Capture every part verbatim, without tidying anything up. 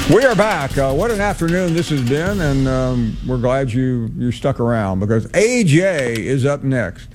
We are back. Uh, what an afternoon this has been, and um, we're glad you you stuck around because A J is up next.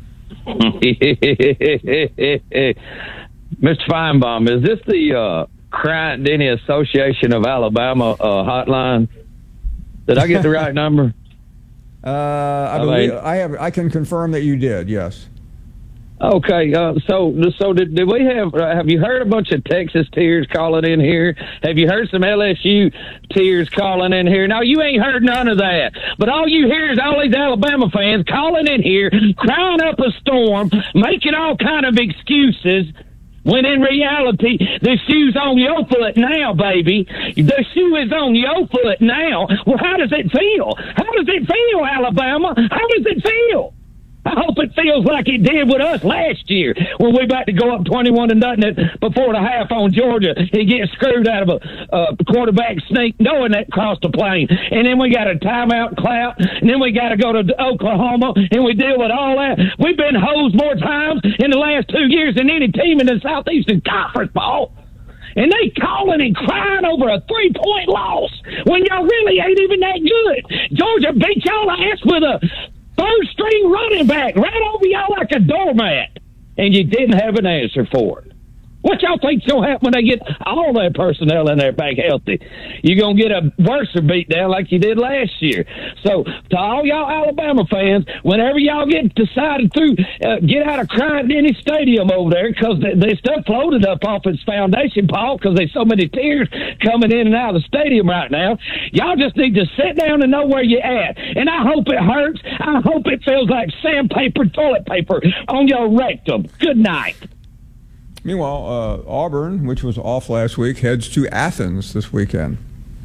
Mister Feinbaum, is this the uh, Bryant-Denny Association of Alabama uh, hotline? Did I get the right number? Uh, I, I believe mean, I have. I can confirm that you did. Yes. Okay, uh, so so did, did we have? Uh, have you heard a bunch of Texas tears calling in here? Have you heard some L S U tears calling in here? No, you ain't heard none of that. But all you hear is all these Alabama fans calling in here, crying up a storm, making all kind of excuses. When in reality, the shoe's on your foot now, baby. The shoe is on your foot now. Well, how does it feel? How does it feel, Alabama? How does it feel? I hope it feels like it did with us last year when we about to go up twenty-one to nothing before the half on Georgia and get screwed out of a uh, quarterback sneak knowing that crossed the plane. And then we got a timeout clout, and then we got to go to Oklahoma, and we deal with all that. We've been hosed more times in the last two years than any team in the Southeastern Conference, Paul. And they calling and crying over a three-point loss when y'all really ain't even that good. Georgia beat y'all ass with a third-string running back right over y'all like a doormat, and you didn't have an answer for it. What y'all think's going to happen when they get all that personnel in there back healthy? You're going to get a worse beatdown like you did last year. So, to all y'all Alabama fans, whenever y'all get decided to uh, get out of Bryant-Denny Stadium over there, because the, the stuff floated up off its foundation, Paul, because there's so many tears coming in and out of the stadium right now, y'all just need to sit down and know where you're at. And I hope it hurts. I hope it feels like sandpaper, toilet paper on your rectum. Good night. Meanwhile, uh, Auburn, which was off last week, heads to Athens this weekend.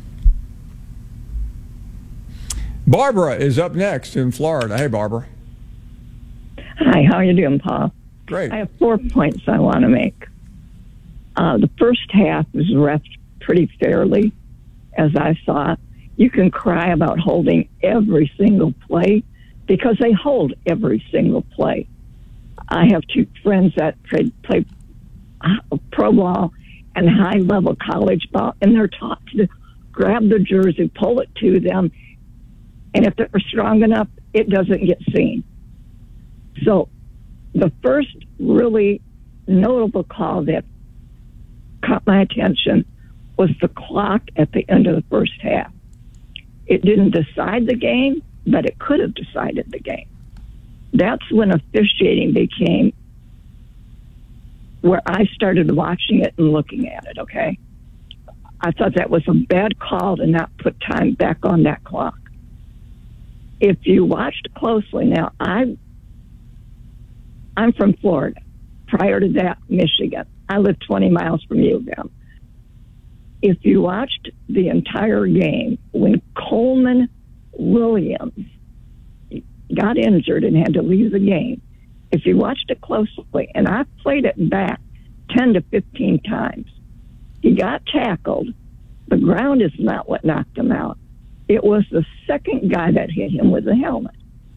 Barbara is up next in Florida. Hey, Barbara. Hi, how are you doing, Paul? Great. I have four points I want to make. Uh, the first half was refed pretty fairly, as I saw. You can cry about holding every single play because they hold every single play. I have two friends that play, play pro ball and high-level college ball, and they're taught to grab the jersey, pull it to them, and if they're strong enough, it doesn't get seen. So the first really notable call that caught my attention was the clock at the end of the first half. It didn't decide the game, but it could have decided the game. That's when officiating became where I started watching it and looking at it, okay? I thought that was a bad call to not put time back on that clock. If you watched closely, now, I, I'm from Florida. Prior to that, Michigan. I lived twenty miles from U of M. If you watched the entire game, when Coleman Williams got injured and had to leave the game, if you watched it closely, and I played it back ten to fifteen times, he got tackled. The ground is not what knocked him out. It was the second guy that hit him with the helmet.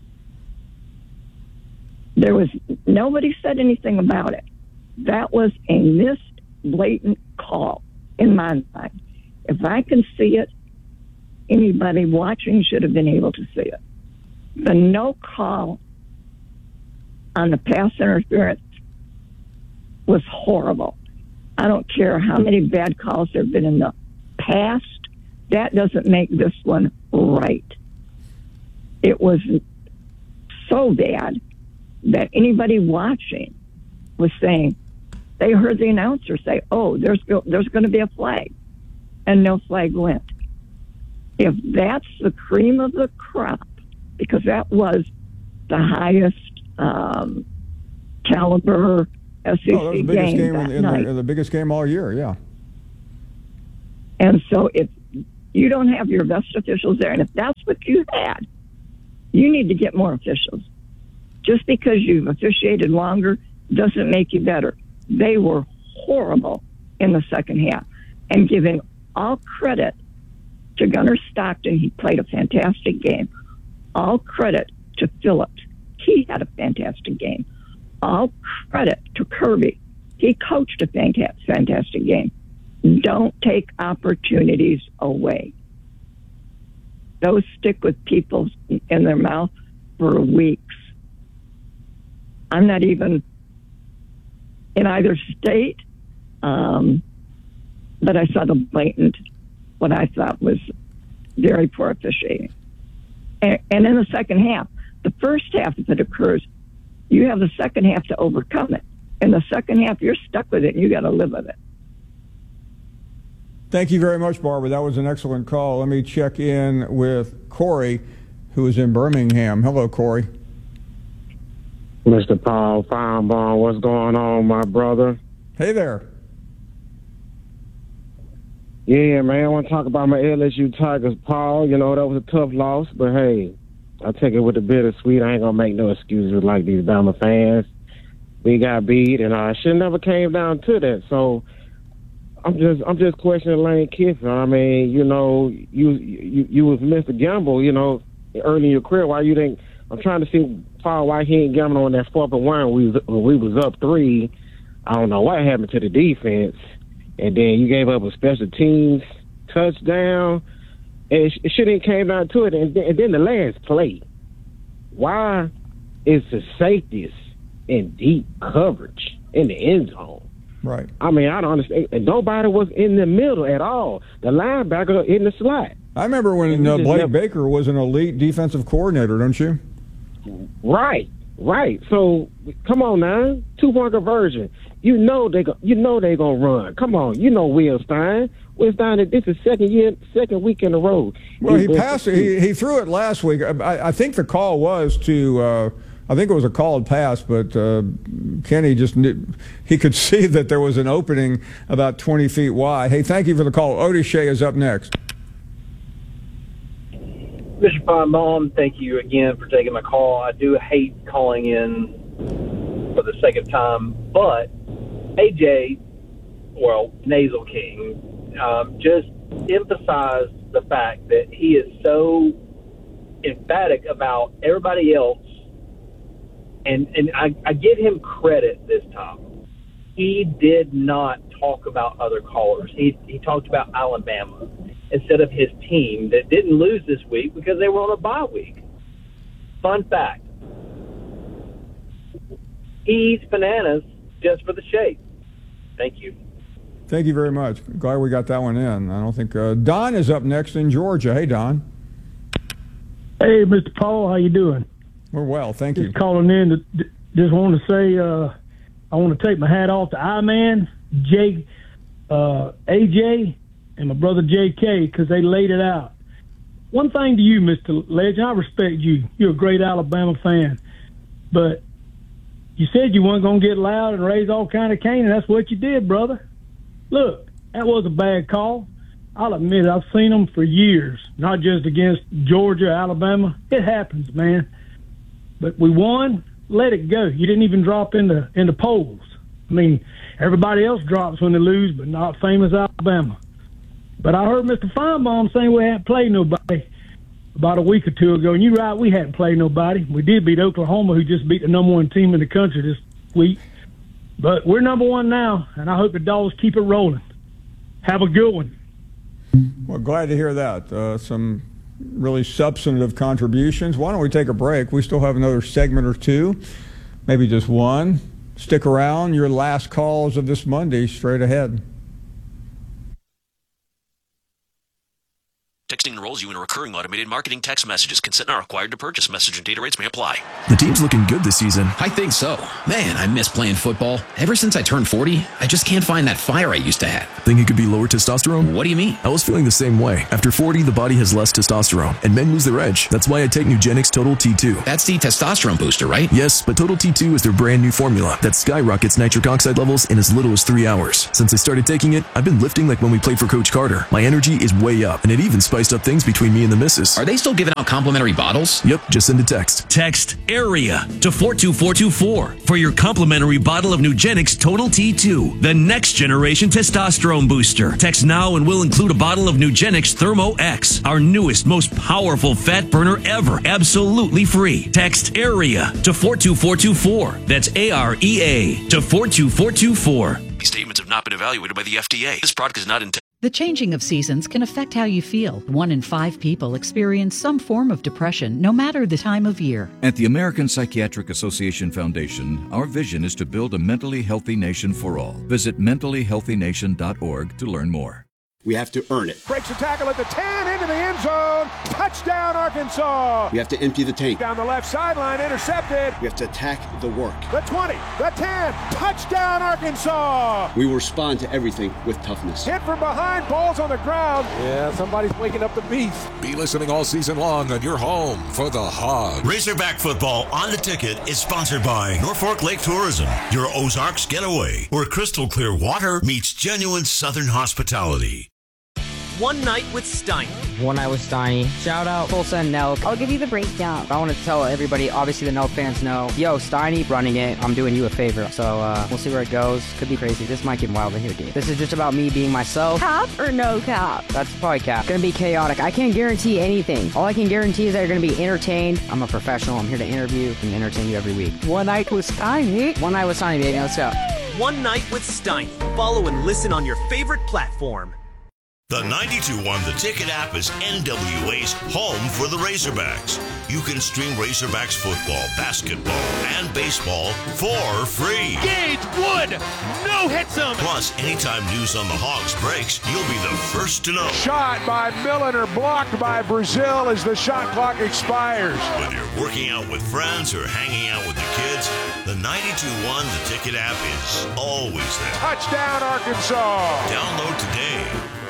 There was, nobody said anything about it. That was a missed, blatant call in my mind. If I can see it, anybody watching should have been able to see it. The no call on the pass interference was horrible. I don't care how many bad calls there have been in the past. That doesn't make this one right. It was so bad that anybody watching was saying, they heard the announcer say, oh, there's go- there's going to be a flag, and no flag went. If that's the cream of the crop, because that was the highest um, caliber S E C oh, that was the biggest game, game that in, in night. the, the biggest game all year, yeah. And so if you don't have your best officials there, and if that's what you had, you need to get more officials. Just because you've officiated longer doesn't make you better. They were horrible in the second half. And giving all credit to Gunnar Stockton, he played a fantastic game. All credit to Phillips. He had a fantastic game. All credit to Kirby. He coached a fantastic game. don't take opportunities away. Those stick with people in their mouth for weeks. I'm not even in either state, um, but I saw the blatant, what I thought was very poor officiating. And, and in the second half, the first half, if it occurs, you have the second half to overcome it. In the second half, you're stuck with it, and you got to live with it. Thank you very much, Barbara. That was an excellent call. Let me check in with Corey, who is in Birmingham. Hello, Corey. Mister Paul Feinbaum, what's going on, my brother? Hey there. Yeah, man, I want to talk about my L S U Tigers, Paul. You know, that was a tough loss, but hey, I take it with the bittersweet. I ain't going to make no excuses like these Bama fans. We got beat, and I should never came down to that. So I'm just I'm just questioning Lane Kiffin. I mean, you know, you you, you was Mister Gamble, you know, early in your career. Why you didn't – I'm trying to see, Paul, why he ain't gambling on that fourth and one when we was, when we was up three. I don't know what happened to the defense. And then you gave up a special teams touchdown. And it, it shouldn't have came down to it. And then, and then the last play. Why is the safeties in deep coverage in the end zone? Right. I mean, I don't understand. And nobody was in the middle at all. The linebacker in the slot. I remember when uh, Blake never... Baker was an elite defensive coordinator, don't you? Right, right. So come on now, two point conversion. You know they go, you know they gonna run. Come on, you know Will Stein. Will Stein. This is second year, second week in a row. Well, he, he passed it. He, he threw it last week. I, I think the call was to. Uh, I think it was a called pass, but uh, Kenny just knew, he could see that there was an opening about twenty feet wide. Hey, thank you for the call. Otis Shea is up next. Mister Feinbaum, thank you again for taking my call. I do hate calling in for the second time, but A J, well, Nasal King, um, just emphasized the fact that he is so emphatic about everybody else, and, and I, I give him credit this time. He did not talk about other callers. He, he talked about Alabama instead of his team that didn't lose this week because they were on a bye week. Fun fact. He eats bananas just for the shape. Thank you. Thank you very much. Glad we got that one in. I don't think uh, Don is up next in Georgia. Hey, Don. Hey, Mister Paul, how you doing? We're well, thank just you. Just calling in to just want to say uh, I want to take my hat off to I-Man, Jay, uh, A J, and my brother J K, because they laid it out. One thing to you, Mister Legend, I respect you. You're a great Alabama fan. But you said you weren't going to get loud and raise all kind of cane, and that's what you did, brother. Look, that was a bad call. I'll admit it, I've seen them for years, not just against Georgia, Alabama. It happens, man. But we won. Let it go. You didn't even drop in the, in the polls. I mean, everybody else drops when they lose, but not famous Alabama. But I heard Mister Feinbaum saying we hadn't played nobody about a week or two ago. And you're right, we hadn't played nobody. We did beat Oklahoma, who just beat the number one team in the country this week. But we're number one now, and I hope the Dogs keep it rolling. Have a good one. Well, glad to hear that. Uh, some really substantive contributions. Why don't we take a break? We still have another segment or two, maybe just one. Stick around. Your last calls of this Monday straight ahead. Texting enrolls you in a recurring automated marketing text messages. Consent not required to purchase. Message and data rates may apply. The team's looking good this season. I think so. Man, I miss playing football. Ever since I turned forty, I just can't find that fire I used to have. Think it could be lower testosterone? What do you mean? I was feeling the same way. After forty, the body has less testosterone, and men lose their edge. That's why I take Nugenix Total T two. That's the testosterone booster, right? Yes, but Total T two is their brand new formula that skyrockets nitric oxide levels in as little as three hours. Since I started taking it, I've been lifting like when we played for Coach Carter. My energy is way up, and it even spiced up things between me and the missus. Are they still giving out complimentary bottles? Yep, just send a text. Text AREA to four two four two four for your complimentary bottle of Nugenix Total T two, the next generation testosterone booster. Text now and we'll include a bottle of Nugenix Thermo X, our newest, most powerful fat burner ever, absolutely free. Text AREA to four two four two four. That's A R E A to four two four two four. These statements have not been evaluated by the F D A. This product is not intended. The changing of seasons can affect how you feel. One in five people experience some form of depression, no matter the time of year. At the American Psychiatric Association Foundation, our vision is to build a mentally healthy nation for all. Visit mentally healthy nation dot org to learn more. We have to earn it. Breaks the tackle at the ten, into the end zone. Touchdown, Arkansas. We have to empty the tank. Down the left sideline, intercepted. We have to attack the work. The twenty, the ten, touchdown, Arkansas. We will respond to everything with toughness. Hit from behind, balls on the ground. Yeah, somebody's waking up the beast. Be listening all season long on your home for the Hogs. Razorback football on the ticket is sponsored by Norfolk Lake Tourism, your Ozarks getaway, where crystal clear water meets genuine Southern hospitality. One Night with Steiny. One Night with Steiny. Shout out Tulsa and Nelk. I'll give you the breakdown. I want to tell everybody, obviously the Nelk fans know, yo, Steiny running it. I'm doing you a favor. So uh, we'll see where it goes. Could be crazy. This might get wild in here, dude. This is just about me being myself. Cap or no cap? That's probably cap. Gonna be chaotic. I can't guarantee anything. All I can guarantee is that you're gonna be entertained. I'm a professional. I'm here to interview and entertain you every week. One Night with Steiny. One Night with Steiny, baby. Let's go. One Night with Steiny. Follow and listen on your favorite platform. The ninety-two one The Ticket app is N W A's home for the Razorbacks. You can stream Razorbacks football, basketball, and baseball for free. Gage Wood, no hits him. Plus, anytime news on the Hogs breaks, you'll be the first to know. Shot by Milliner, blocked by Brazil as the shot clock expires. Whether you're working out with friends or hanging out with the kids, the ninety-two one The Ticket app is always there. Touchdown, Arkansas. Download today.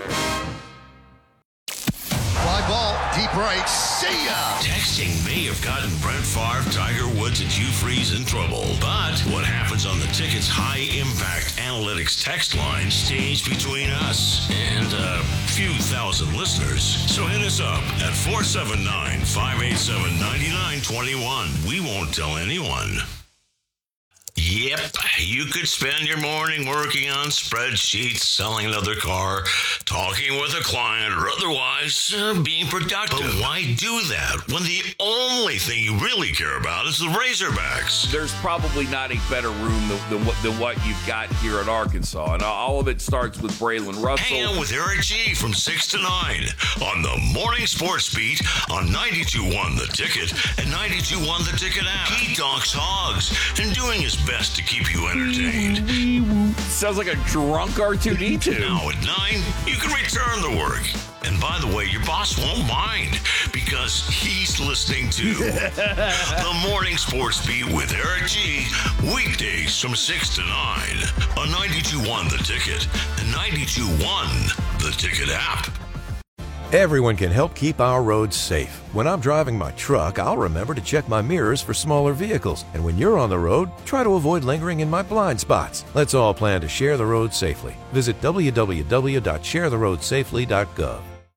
Fly ball, deep right, see ya! Texting may have gotten Brett Favre, Tiger Woods, and Hugh Freeze in trouble. But what happens on the Ticket's high-impact analytics text line stays between us and a few thousand listeners. So hit us up at four seven nine, five eight seven, nine nine two one. We won't tell anyone. Yep, you could spend your morning working on spreadsheets, selling another car, talking with a client, or otherwise uh, being productive. But why do that when the only thing you really care about is the Razorbacks? There's probably not a better room than, than, what, than what you've got here at Arkansas, and all of it starts with Braylon Russell. Hang out with Eric G from six to nine on the Morning Sports Beat on ninety-two one The Ticket and ninety-two one The Ticket app. He talks Hogs and doing his best to keep you entertained. Sounds like a drunk R two D two. Now at nine, you can return to work. And by the way, your boss won't mind because he's listening to the Morning Sports Beat with Eric G. Weekdays from six to nine on ninety-two one The Ticket and ninety-two one The Ticket app. Everyone can help keep our roads safe. When I'm driving my truck, I'll remember to check my mirrors for smaller vehicles. And when you're on the road, try to avoid lingering in my blind spots. Let's all plan to share the road safely. Visit w w w dot share the road safely dot gov.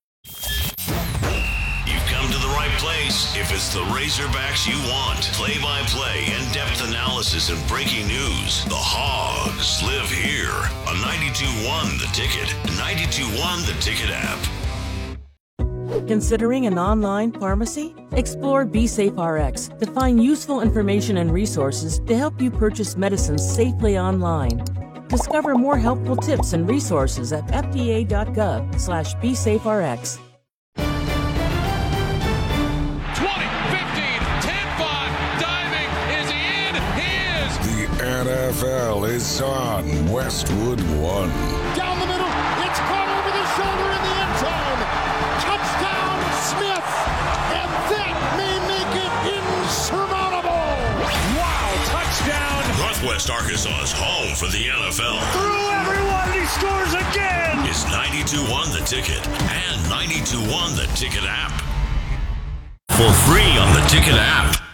You've come to the right place if it's the Razorbacks you want. Play-by-play, in-depth analysis, and breaking news. The Hogs live here on ninety-two one The Ticket and ninety-two one The Ticket app. Considering an online pharmacy? Explore BeSafeRx to find useful information and resources to help you purchase medicines safely online. Discover more helpful tips and resources at f d a dot gov slash BeSafeRx. twenty, fifteen, ten, five, diving, is he in? He is! The N F L is on Westwood One. Down the middle, it's caught over the shoulder in the end zone. Touchdown, Smith, and that may make it insurmountable. Wow, touchdown. Northwest Arkansas's home for the N F L. Through everyone, he scores again. Is ninety-two one The Ticket and ninety-two one The Ticket app. For free on the Ticket app.